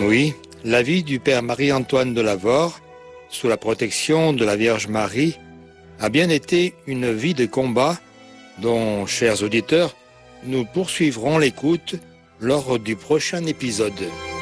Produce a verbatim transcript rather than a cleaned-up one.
Oui, la vie du père Marie-Antoine de Lavore, sous la protection de la Vierge Marie, a bien été une vie de combat dont, chers auditeurs, nous poursuivrons l'écoute lors du prochain épisode.